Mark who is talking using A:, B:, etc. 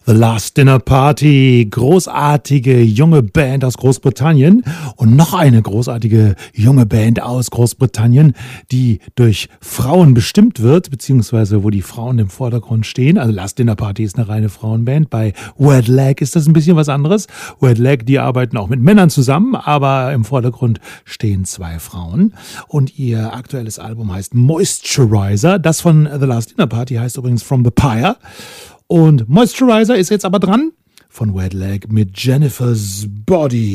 A: The Last Dinner Party, großartige junge Band aus Großbritannien und noch eine großartige junge Band aus Großbritannien, die durch Frauen bestimmt wird, beziehungsweise wo die Frauen im Vordergrund stehen. Also Last Dinner Party ist eine reine Frauenband. Bei Wet Leg ist das ein bisschen was anderes. Wet Leg, die arbeiten auch mit Männern zusammen, aber im Vordergrund stehen zwei Frauen. Und ihr aktuelles Album heißt Moisturizer. Das von The Last Dinner Party heißt übrigens From the Pyre. Und Moisturizer ist jetzt aber dran von Wet Leg mit Jennifer's Body.